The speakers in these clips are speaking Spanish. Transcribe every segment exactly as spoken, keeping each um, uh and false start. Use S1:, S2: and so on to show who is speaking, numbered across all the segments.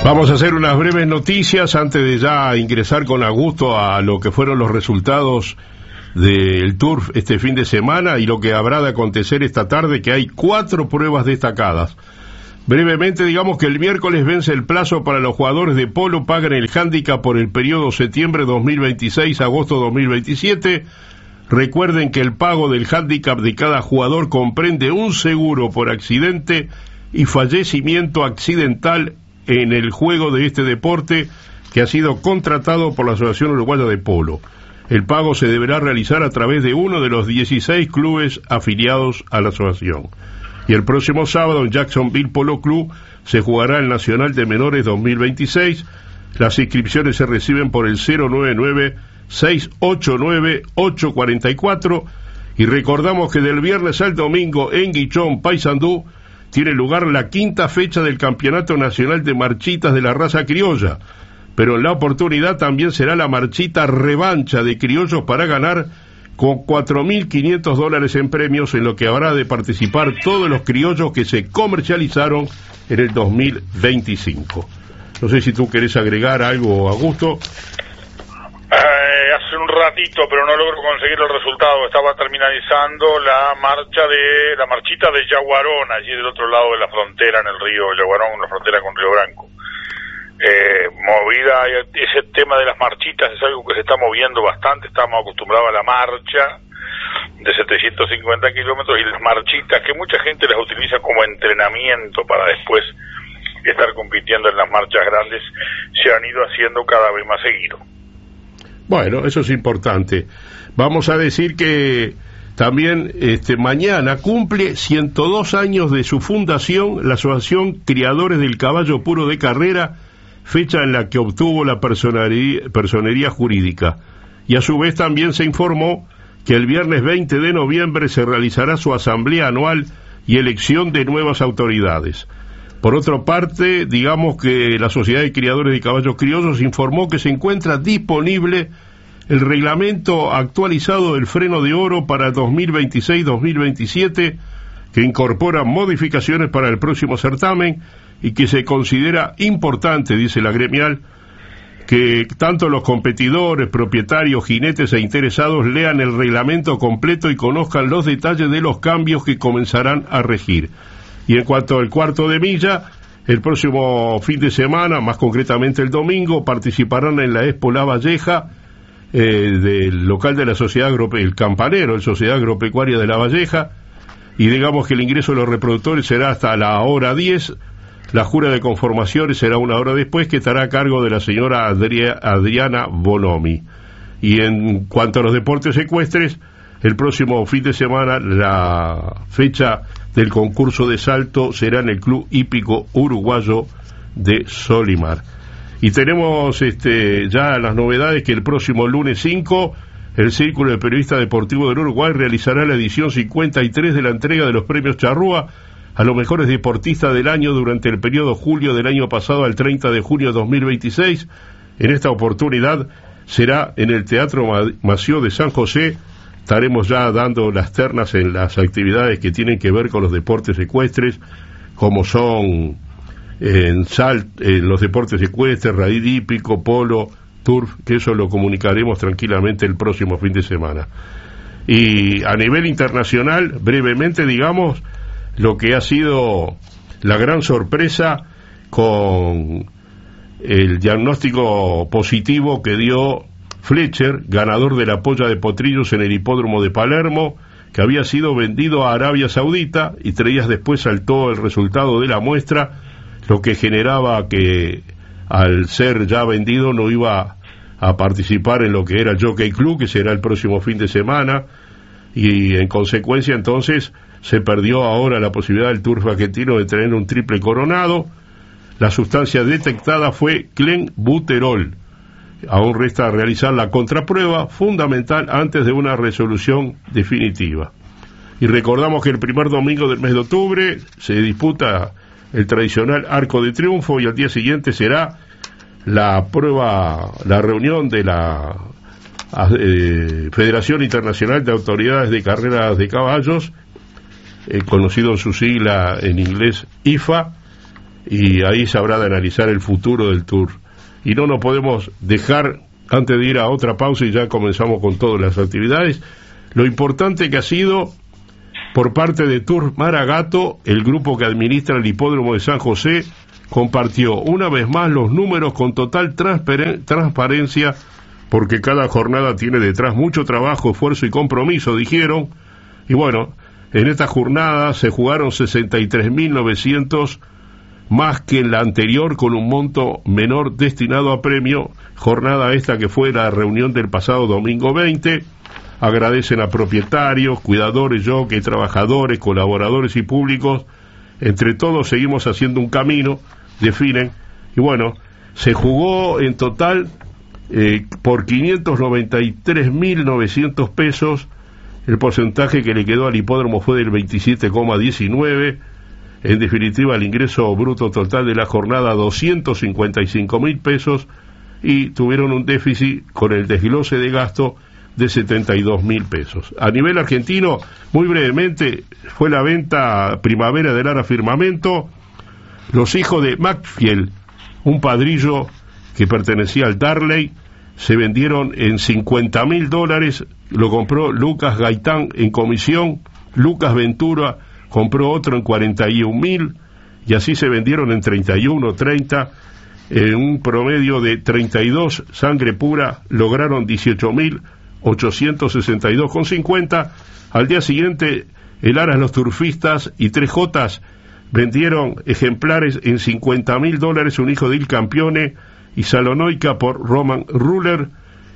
S1: Vamos a hacer unas breves noticias antes de ya ingresar con Augusto a lo que fueron los resultados del Turf este fin de semana y lo que habrá de acontecer esta tarde, que hay cuatro pruebas destacadas. Brevemente, digamos que el miércoles vence el plazo para los jugadores de polo, pagan el hándicap por el periodo septiembre dos mil veintiséis a agosto dos mil veintisiete. Recuerden que el pago del hándicap de cada jugador comprende un seguro por accidente y fallecimiento accidental en el juego de este deporte, que ha sido contratado por la Asociación Uruguaya de Polo. El pago se deberá realizar a través de uno de los dieciséis clubes afiliados a la asociación. Y el próximo sábado en Jacksonville Polo Club se jugará el Nacional de Menores dos mil veintiséis. Las inscripciones se reciben por el cero nueve nueve, seis ocho nueve, ocho cuatro cuatro. Y recordamos que del viernes al domingo en Guichón, Paysandú, tiene lugar la quinta fecha del Campeonato Nacional de Marchitas de la raza criolla, pero en la oportunidad también será la marchita revancha de criollos para ganar, con cuatro mil quinientos dólares en premios, en lo que habrá de participar todos los criollos que se comercializaron en el dos mil veinticinco. No sé si tú querés agregar algo, Augusto.
S2: Eh, hace un ratito, pero no logro conseguir el resultado. Estaba terminalizando la marcha de la marchita de Yaguarón, allí del otro lado de la frontera, en el río Yaguarón, la frontera con Río Branco. Eh, movida, ese tema de las marchitas es algo que se está moviendo bastante. Estamos acostumbrados a la marcha de setecientos cincuenta kilómetros y las marchitas, que mucha gente las utiliza como entrenamiento para después estar compitiendo en las marchas grandes, se han ido haciendo cada vez más seguido.
S1: Bueno, eso es importante. Vamos a decir que también este, mañana cumple ciento dos años de su fundación la Asociación Criadores del Caballo Puro de Carrera, fecha en la que obtuvo la personería, personería jurídica. Y a su vez también se informó que el viernes veinte de noviembre se realizará su asamblea anual y elección de nuevas autoridades. Por otra parte, digamos que la Sociedad de Criadores de Caballos Criollos informó que se encuentra disponible el reglamento actualizado del freno de oro para dos mil veintiséis dos mil veintisiete, que incorpora modificaciones para el próximo certamen y que se considera importante, dice la gremial, que tanto los competidores, propietarios, jinetes e interesados lean el reglamento completo y conozcan los detalles de los cambios que comenzarán a regir. Y en cuanto al cuarto de milla, el próximo fin de semana, más concretamente el domingo, participarán en la Expo La Valleja, eh, del local de la Sociedad Agropecuaria, el Campanero, la Sociedad Agropecuaria de La Valleja, y digamos que el ingreso de los reproductores será hasta la hora diez, la jura de conformaciones será una hora después, que estará a cargo de la señora Adria, Adriana Bonomi. Y en cuanto a los deportes ecuestres, el próximo fin de semana la fecha del concurso de salto será en el Club Hípico Uruguayo de Solimar. Y tenemos este, ya las novedades, que el próximo lunes cinco, el Círculo de Periodistas Deportivos del Uruguay realizará la edición cincuenta y tres de la entrega de los premios Charrúa a los mejores deportistas del año durante el periodo julio del año pasado al treinta de junio de dos mil veintiséis. En esta oportunidad será en el Teatro Mació de San José. Estaremos ya dando las ternas en las actividades que tienen que ver con los deportes ecuestres, como son en, sal, en los deportes ecuestres, raíz hípico, polo, turf, que eso lo comunicaremos tranquilamente el próximo fin de semana. Y a nivel internacional, brevemente digamos, lo que ha sido la gran sorpresa con el diagnóstico positivo que dio Fletcher, ganador de la polla de potrillos en el hipódromo de Palermo, que había sido vendido a Arabia Saudita, y tres días después saltó el resultado de la muestra, lo que generaba que al ser ya vendido no iba a participar en lo que era el Jockey Club, que será el próximo fin de semana, y en consecuencia entonces se perdió ahora la posibilidad del turf argentino de tener un triple coronado. La sustancia detectada fue clenbuterol. Aún resta realizar la contraprueba fundamental antes de una resolución definitiva. Y recordamos que el primer domingo del mes de octubre se disputa el tradicional Arco de Triunfo, y al día siguiente será la prueba, la reunión de la eh, Federación Internacional de Autoridades de Carreras de Caballos, eh, conocido en su sigla en inglés I F A, y ahí se habrá de analizar el futuro del Tour. Y no nos podemos dejar, antes de ir a otra pausa y ya comenzamos con todas las actividades, lo importante que ha sido por parte de Tour Maragato, el grupo que administra el hipódromo de San José, compartió una vez más los números con total transparen- transparencia, porque cada jornada tiene detrás mucho trabajo, esfuerzo y compromiso, dijeron. Y bueno, en esta jornada se jugaron sesenta y tres mil novecientos más que en la anterior, con un monto menor destinado a premio. Jornada esta que fue la reunión del pasado domingo veinte. Agradecen a propietarios, cuidadores, jockeys, trabajadores, colaboradores y públicos. Entre todos seguimos haciendo un camino, definen. Y bueno, se jugó en total eh, por quinientos noventa y tres mil novecientos pesos. El porcentaje que le quedó al hipódromo fue del veintisiete coma diecinueve. En definitiva, el ingreso bruto total de la jornada, doscientos cincuenta y cinco mil pesos, y tuvieron un déficit con el desglose de gasto de setenta y dos mil pesos. A nivel argentino, muy brevemente, fue la venta primavera del Ara Firmamento. Los hijos de Maxfield, un padrillo que pertenecía al Darley, se vendieron en cincuenta mil dólares. Lo compró Lucas Gaitán en comisión. Lucas Ventura compró otro en cuarenta y un mil, y así se vendieron en treinta y uno, treinta, en un promedio de treinta y dos. Sangre Pura lograron dieciocho mil ochocientos sesenta y dos con cincuenta. Al día siguiente, el Aras Los Turfistas y tres Jotas vendieron ejemplares en cincuenta mil dólares, un hijo de Il Campione, y Salonoica por Roman Ruller,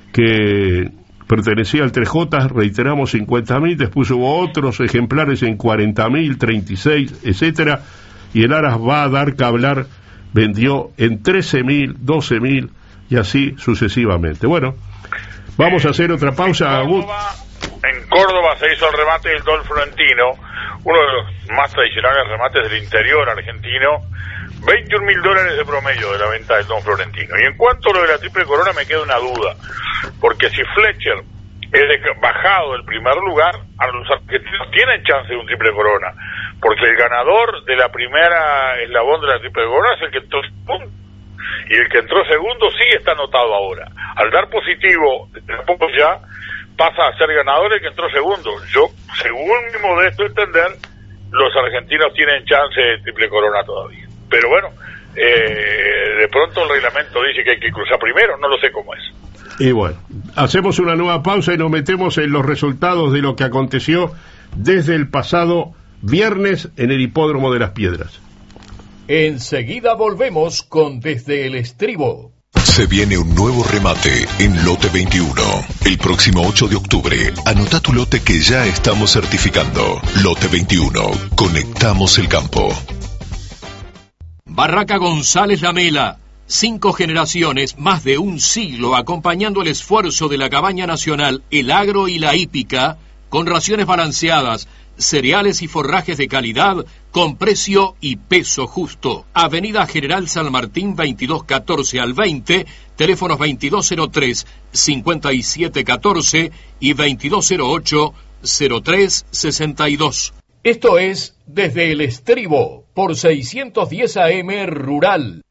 S1: que pertenecía al tres Jotas, reiteramos, cincuenta mil. Después hubo otros ejemplares en cuarenta mil, treinta y seis, etcétera, y el Aras va a dar que hablar, vendió en trece mil, doce mil, y así sucesivamente. Bueno, vamos a hacer otra pausa.
S2: En Córdoba, en Córdoba se hizo el remate del Don Florentino, uno de los más tradicionales remates del interior argentino. veintiún mil dólares de promedio de la venta del Don Florentino. Y en cuanto a lo de la Triple Corona, me queda una duda, porque si Fletcher es bajado del primer lugar, a los argentinos tienen chance de un Triple Corona, porque el ganador de la primera eslabón de la Triple Corona es el que entró segundo, y el que entró segundo sí está anotado ahora. Al dar positivo, tampoco ya pasa a ser ganador el que entró segundo. Yo, según mi modesto entender, los argentinos tienen chance de Triple Corona todavía. Pero bueno, eh, de pronto el reglamento dice que hay que cruzar primero, no lo sé cómo es.
S1: Y bueno, hacemos una nueva pausa y nos metemos en los resultados de lo que aconteció desde el pasado viernes en el Hipódromo de las Piedras.
S3: Enseguida volvemos con Desde el Estribo.
S4: Se viene un nuevo remate en Lote veintiuno. El próximo ocho de octubre, anota tu lote que ya estamos certificando. Lote veintiuno, conectamos el campo.
S3: Barraca González Lamela, cinco generaciones, más de un siglo, acompañando el esfuerzo de la cabaña nacional, el agro y la hípica, con raciones balanceadas, cereales y forrajes de calidad, con precio y peso justo. Avenida General San Martín, veintidós catorce al veinte, teléfonos veintidós cero tres, cincuenta y siete catorce y veintidós cero ocho, cero tres sesenta y dos. Esto es Desde el Estribo, por seiscientos diez A M Rural.